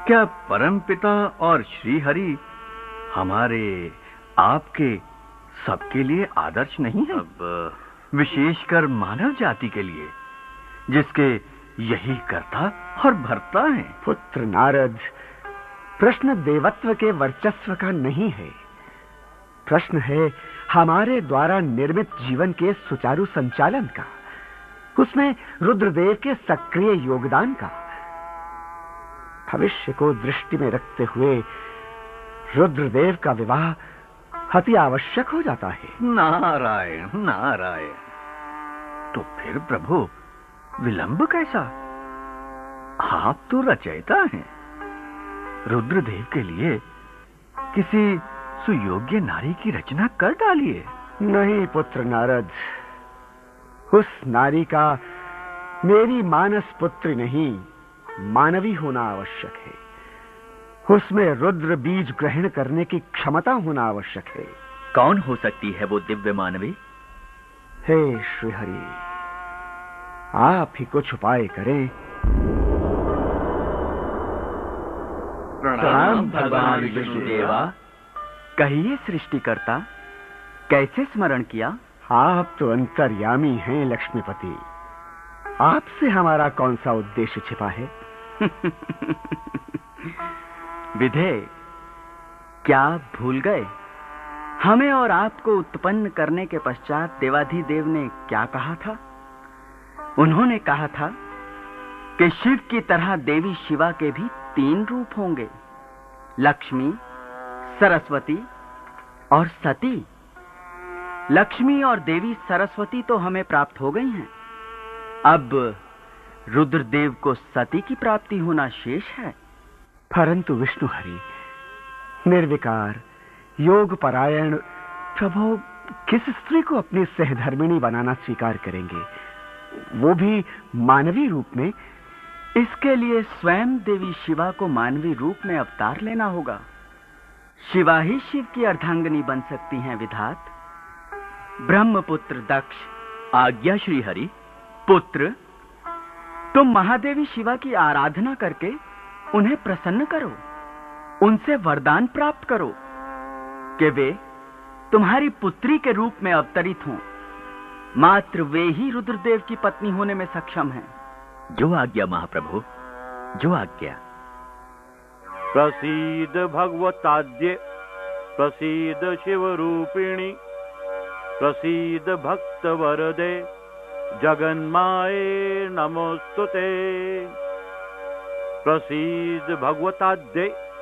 क्या परमपिता और श्री हरि हमारे आपके सबके लिए आदर्श नहीं है? अब विशेषकर मानव जाति के लिए, जिसके यही कर्ता और भर्ता है। पुत्र नारद, प्रश्न देवत्व के वर्चस्व का नहीं है। प्रश्न है हमारे द्वारा निर्मित जीवन के सुचारू संचालन का, उसमें रुद्रदेव के सक्रिय योगदान का। भविष्य को दृष्टि में रखते हुए रुद्रदेव का विवाह अति आवश्यक हो जाता है। नारायण नारायण। तो फिर प्रभु विलंब कैसा? आप तो रचयिता हैं। रुद्रदेव के लिए किसी सुयोग्य नारी की रचना कर डालिए। नहीं पुत्र नारद, उस नारी का मेरी मानस पुत्री नहीं, मानवी होना आवश्यक है। उसमें रुद्र बीज ग्रहण करने की क्षमता होना आवश्यक है। कौन हो सकती है वो दिव्य मानवी? हे श्रीहरि, आप ही कुछ उपाय करें। प्रणाम भगवान विष्णुदेवा। कहिए सृष्टिकर्ता, कैसे स्मरण किया? आप तो अंतर्यामी हैं लक्ष्मीपति, आपसे हमारा कौन सा उद्देश्य छिपा है? विधे, क्या भूल गए हमें और आपको उत्पन्न करने के पश्चात देवाधिदेव ने क्या कहा था? उन्होंने कहा था कि शिव की तरह देवी शिवा के भी 3 रूप होंगे, लक्ष्मी, सरस्वती और सती। लक्ष्मी और देवी सरस्वती तो हमें प्राप्त हो गई हैं, अब रुद्रदेव को सती की प्राप्ति होना शेष है। परंतु विष्णु हरि, निर्विकार योग परायण प्रभु किस स्त्री को अपनी सहधर्मिणी बनाना स्वीकार करेंगे, वो भी मानवी रूप में? इसके लिए स्वयं देवी शिवा को मानवी रूप में अवतार लेना होगा। शिवा ही शिव की अर्धांगिनी बन सकती हैं विधात। ब्रह्मपुत्र दक्ष, आज्ञा श्री हरि। पुत्र, तुम महादेवी शिवा की आराधना करके उन्हें प्रसन्न करो, उनसे वरदान प्राप्त करो कि वे तुम्हारी पुत्री के रूप में अवतरित हों। मात्र वे ही रुद्रदेव की पत्नी होने में सक्षम हैं। जो आज्ञा महाप्रभु, जो आज्ञा। प्रसीद भगवताद्य, प्रसीद शिवरूपिणी, प्रसीद भक्त वरदे, जगन्माये नमोस्तुते। प्रसीद भगवताद्य।